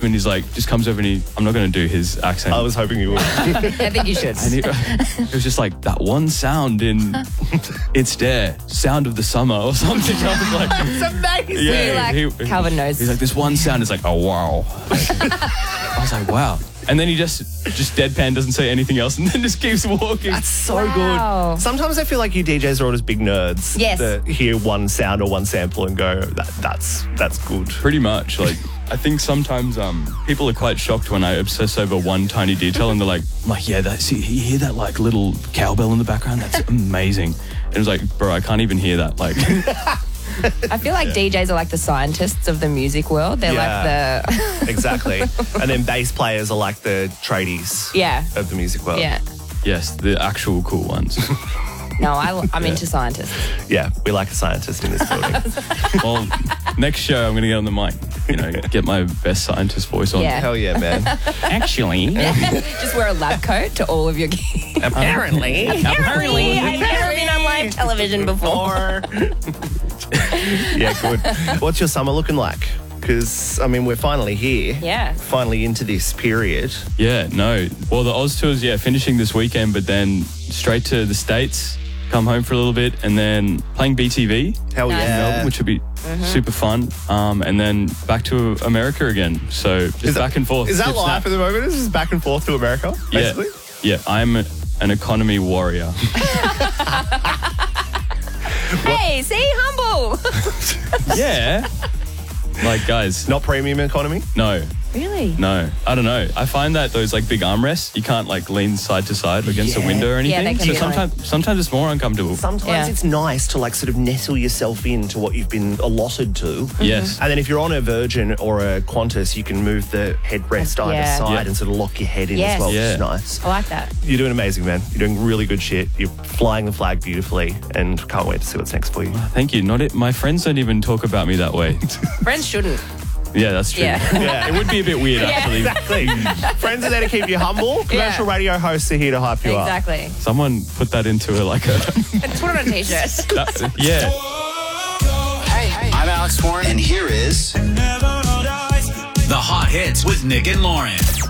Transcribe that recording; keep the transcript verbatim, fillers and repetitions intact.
and he's like, just comes over and he, I'm not going to do his accent. I was hoping you would. I think you should. And he, it was just like that one sound in It's There, Sound of the Summer or something. I was like, It's amazing. yeah, Really like Calvin knows. He's like, this one sound is like, oh, wow. I was like, wow. And then he just just deadpan, doesn't say anything else, and then just keeps walking. That's so Wow. good. Sometimes I feel like you D Js are all just big nerds. Yes. That hear one sound or one sample and go, that, that's that's good. Pretty much. Like, I think sometimes um, people are quite shocked when I obsess over one tiny detail, and they're like, I'm like, yeah, that, see, you hear that like little cowbell in the background? That's amazing. And it was like, bro, I can't even hear that. Like, I feel like D Js are like the scientists of the music world. They're Yeah. like the... Exactly. And then bass players are like the tradies Yeah. of the music world. Yeah. yes, the actual cool ones. No, I, I'm into scientists. Yeah, we like a scientist in this building. Well, next show I'm going to get on the mic, you know, get my best scientist voice on. Yeah. Hell yeah, man. Actually, Just wear a lab coat to all of your gigs. Apparently. Apparently, I've never been on live television before. Yeah, good. What's your summer looking like? Because, I mean, we're finally here. Yeah. Finally into this period. yeah, no. Well, the Oz tour's, yeah, finishing this weekend, but then straight to the States, come home for a little bit, and then playing B T V. Hell Nice. yeah. Melbourne, which would be super fun. Um, and then back to America again. So just Is that- back and forth. Is that Snip, live snap. at the moment? Is this back and forth to America, Yeah. basically? Yeah, I'm an economy warrior. Hey, see, humble. Yeah. Like, guys, Not premium economy? no, Really? no. I don't know. I find that those like big armrests, you can't like lean side to side against a Yeah. window or anything. they can so be sometimes, sometimes it's more uncomfortable. Sometimes Yeah. it's nice to like sort of nestle yourself into what you've been allotted to. Yes. And then if you're on a Virgin or a Qantas, you can move the headrest either Yeah. side Yeah. and sort of lock your head in Yes. as well, which Yeah. is nice. I like that. You're doing amazing, man. You're doing really good shit. You're flying the flag beautifully and can't wait to see what's next for you. Thank you. Not it. My friends don't even talk about me that way. Friends shouldn't. Yeah, that's true. Yeah. Yeah. It would be a bit weird, actually. Exactly. Friends are there to keep you humble. Commercial radio hosts are here to hype you up. Exactly. Someone put that into a, like a. Put it on a t-shirt. that- yeah. Hey, I'm Alex Warren, and here is The Hot Hits with Nick and Lauren.